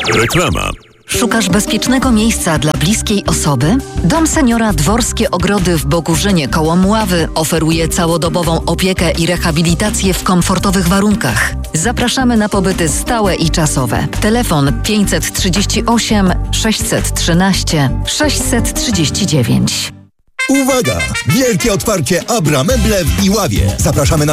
Reklama. Szukasz bezpiecznego miejsca dla bliskiej osoby? Dom Seniora Dworskie Ogrody w Bogórzynie koło Mławy oferuje całodobową opiekę i rehabilitację w komfortowych warunkach. Zapraszamy na pobyty stałe i czasowe. Telefon 538 613 639. Uwaga! Wielkie otwarcie Abra Meble w Iławie. Zapraszamy na